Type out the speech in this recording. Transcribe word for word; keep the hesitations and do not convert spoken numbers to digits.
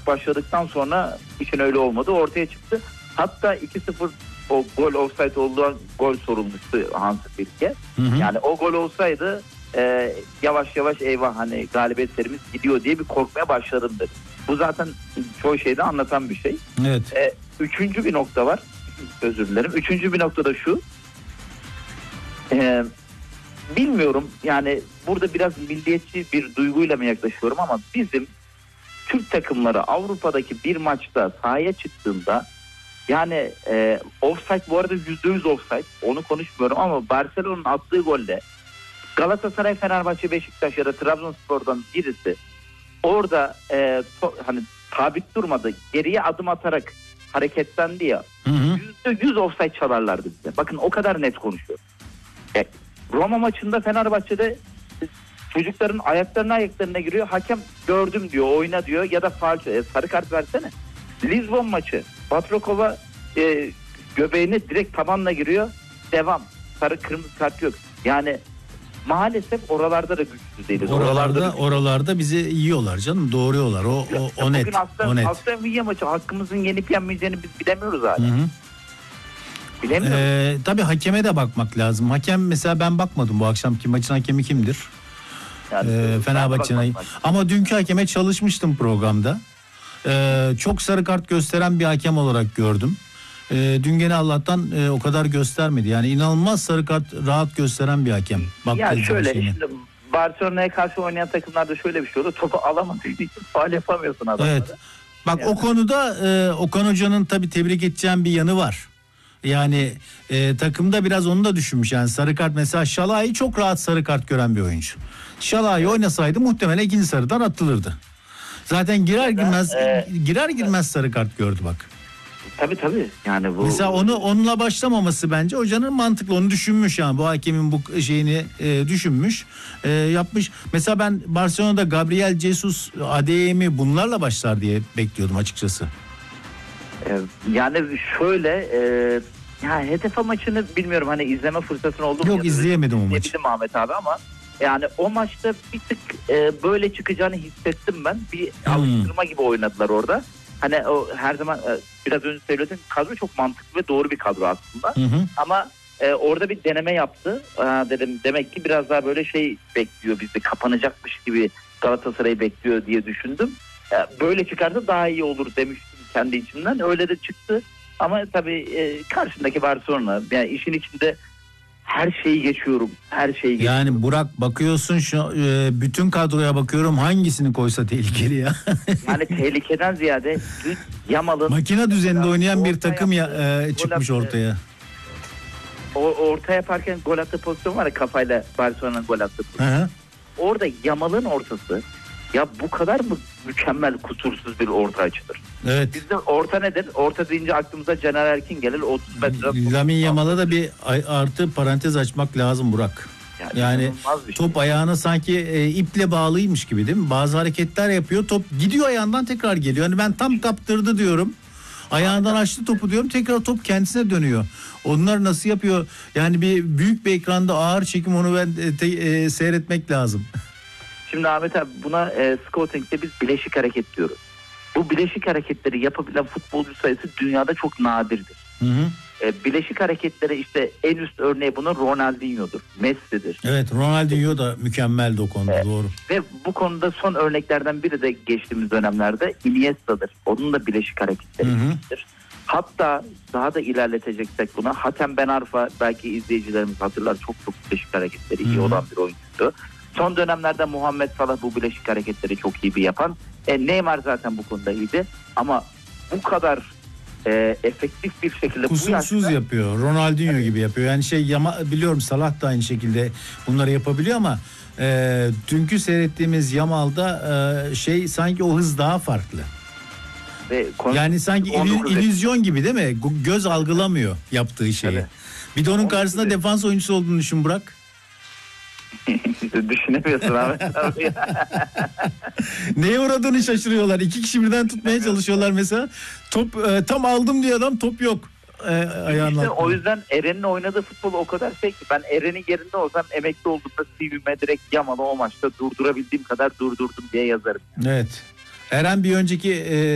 maç başladıktan sonra işin öyle olmadı, ortaya çıktı. Hatta iki sıfır o gol offside olduğu gol sorulmuştu Hans Filke. Yani o gol olsaydı e, yavaş yavaş eyvah hani galibiyetlerimiz gidiyor diye bir korkmaya başladım dedi. Bu zaten çoğu şeyde anlatan bir şey. Evet. E, üçüncü bir nokta var. Özür dilerim. Üçüncü bir nokta da şu. E, bilmiyorum yani burada biraz milliyetçi bir duyguyla mı yaklaşıyorum ama bizim Türk takımları Avrupa'daki bir maçta sahaya çıktığında yani e, offside bu arada yüzde yüz offside, onu konuşmuyorum ama Barcelona'nın attığı golle Galatasaray, Fenerbahçe, Beşiktaş ya da Trabzonspor'dan birisi orada e, to, hani sabit durmadı, geriye adım atarak hareketlendi ya, yüzde yüz offside çalarlardı bize. Bakın o kadar net konuşuyor. E, Roma maçında Fenerbahçe'de çocukların ayaklarına ayaklarına giriyor. Hakem gördüm diyor, oyna diyor ya da faul, e, sarı kart versene. Lisbon maçı Batrokova e, göbeğine direkt tabanla giriyor. Devam. Sarı kırmızı kart yok. Yani maalesef oralarda da güçlü değiliz. Oralarda oralarda, oralarda bizi yiyorlar canım, doğruyorlar. O o, o net. Bugün Aston, o net. Aston Villa maçı hakkımızın yenip yenmeyeceğini biz bilemiyoruz hala. Hı hı. Bilemiyoruz. Ee, tabii hakeme de bakmak lazım. Hakem mesela ben bakmadım bu akşamki maçın hakemi kimdir? Yani, Ee, Fenerbahçe'nin. Ama dünkü hakeme çalışmıştım programda. Ee, çok sarı kart gösteren bir hakem olarak gördüm. Ee, dün gene Allah'tan e, o kadar göstermedi. Yani inanılmaz sarı kart rahat gösteren bir hakem. Ya şöyle şimdi Barcelona'ya karşı oynayan takımlarda şöyle bir şey oldu. Topu alamadığın için faul yapamıyorsun adamlara. Evet. Bak yani. O konuda e, Okan Hoca'nın tabii tebrik edeceğim bir yanı var. Yani e, takımda biraz onu da düşünmüş. Yani sarı kart mesela Şalai çok rahat sarı kart gören bir oyuncu. Şalai evet. oynasaydı muhtemelen ikinci sarıdan atılırdı. Zaten girer girmez e, girer girmez sarı kart gördü bak. Tabii tabii. Yani bu mesela onu onunla başlamaması bence hocanın mantıklı, onu düşünmüş yani bu hakemin bu şeyini e, düşünmüş, e, yapmış. Mesela ben Barcelona'da Gabriel Jesus, Adeyemi bunlarla başlar diye bekliyordum açıkçası. Yani şöyle e, ya H T F maçını bilmiyorum hani izleme fırsatın oldu mu? Yok izleyemedim o maçı. İzleyemedim Ahmet abi ama yani o maçta bir tık e, böyle çıkacağını hissettim ben. Bir hmm. alıştırma gibi oynadılar orada. Hani o her zaman e, biraz önce söyledim, kadro çok mantıklı ve doğru bir kadro aslında. Hı hı. Ama e, orada bir deneme yaptı. E, dedim demek ki biraz daha böyle şey bekliyor bizi, kapanacakmış gibi Galatasaray'ı bekliyor diye düşündüm. E, böyle çıkarsa daha iyi olur demiştim kendi içimden. Öyle de çıktı. Ama tabii e, karşındaki Barcelona, yani işin içinde her şeyi geçiyorum. Her şeyi geçiyorum. Yani Burak bakıyorsun şu e, bütün kadroya bakıyorum, hangisini koysa tehlikeli ya. Yani tehlikeden ziyade Yamal'ın makine düzeninde oynayan bir takım ya, e, çıkmış attı, ortaya. O orta yaparken gol attığı pozisyon var ya, kafayla Barcelona'nın gol attığı pozisyon. Hı hı. Orada Yamal'ın ortası ya bu kadar mı mükemmel, kusursuz bir orta açılır? Evet. Bizde orta nedir? Orta deyince aklımıza Caner Erkin gelir. otuz metre. Lamine Yamal'a da bir artı parantez açmak lazım Burak. Yani, yani top şey. Ayağına sanki e, iple bağlıymış gibi değil mi? Bazı hareketler yapıyor. Top gidiyor ayağından tekrar geliyor. Yani ben tam kaptırdı diyorum. Ayağından açtı topu diyorum. Tekrar top kendisine dönüyor. Onlar nasıl yapıyor? Yani bir büyük bir ekranda ağır çekim, onu ben e, te, e, seyretmek lazım. Şimdi Ahmet abi buna e, scouting'de biz bileşik hareket diyoruz. Bu bileşik hareketleri yapabilen futbolcu sayısı dünyada çok nadirdir. Hı hı. E, bileşik hareketleri işte en üst örneği bunun Ronaldinho'dur, Messi'dir. Evet, Ronaldinho da mükemmeldi o konuda, e, doğru. Ve bu konuda son örneklerden biri de geçtiğimiz dönemlerde Iniesta'dır. Onun da bileşik hareketleri vardır. Hatta daha da ilerleteceksek buna Hatem Ben Arfa, belki izleyicilerimiz hatırlar, çok çok bileşik hareketleri iyi olan bir oyuncuydu. Son dönemlerde Muhammed Salah bu bileşik hareketleri çok iyi bir yapan. E, Neymar zaten bu konuda iyiydi. Ama bu kadar e, efektif bir şekilde kusursuz bu yaşta yapıyor. Ronaldinho evet. gibi yapıyor. Yani şey yama, biliyorum Salah da aynı şekilde bunları yapabiliyor ama e, dünkü seyrettiğimiz Yamal'da e, şey sanki o hız daha farklı. Ve yani sanki il, illüzyon gibi değil mi? Göz algılamıyor yaptığı şeyi. Evet. Bir de onun karşısında defans oyuncusu olduğunu düşün Burak. Düşünemiyorsun abi. Neye uğradığını şaşırıyorlar. İki kişi birden tutmaya çalışıyorlar mesela. Top e, tam aldım diyor adam, top yok. E, ayağına. İşte o yüzden Eren'in oynadığı futbol o kadar şey ki, ben Eren'in yerinde olsam emekli olduğumda C V'me direkt Yamal'ı o maçta durdurabildiğim kadar durdurdum diye yazarım. Evet. Eren bir önceki e,